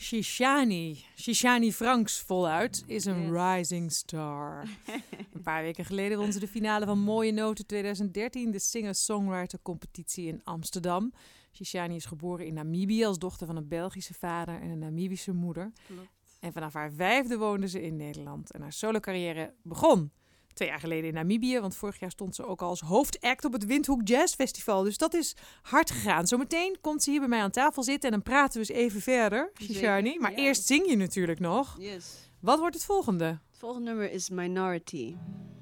Shishani Franks voluit, is een rising star. Een paar weken geleden won ze de finale van Mooie Noten 2013, de singer-songwriter competitie in Amsterdam. Shishani is geboren in Namibië als dochter van een Belgische vader en een Namibische moeder. Klopt. En vanaf haar 5e woonde ze in Nederland. En haar solo-carrière begon 2 jaar geleden in Namibië, want vorig jaar stond ze ook al als hoofdact op het Windhoek Jazz Festival. Dus dat is hard gegaan. Zometeen komt ze hier bij mij aan tafel zitten en dan praten we eens even verder, Shishani. Maar eerst zing je natuurlijk nog. Yes. Wat wordt het volgende? Het volgende nummer is Minority.